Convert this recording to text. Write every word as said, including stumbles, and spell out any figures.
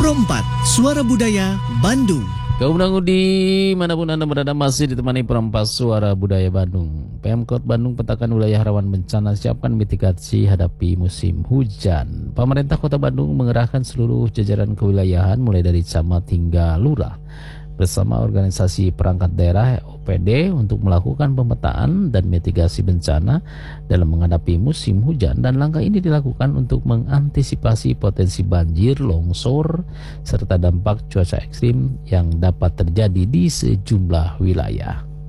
Pro empat, Suara Budaya Bandung. Kaum Nangudi, manapun Anda berada, masih ditemani Perempat Suara Budaya Bandung. Pemkot Bandung petakan wilayah rawan bencana, siapkan mitigasi hadapi musim hujan. Pemerintah Kota Bandung mengerahkan seluruh jajaran kewilayahan mulai dari camat hingga lurah bersama organisasi perangkat daerah O P D untuk melakukan pemetaan dan mitigasi bencana dalam menghadapi musim hujan, dan langkah ini dilakukan untuk mengantisipasi potensi banjir, longsor, serta dampak cuaca ekstrim yang dapat terjadi di sejumlah wilayah.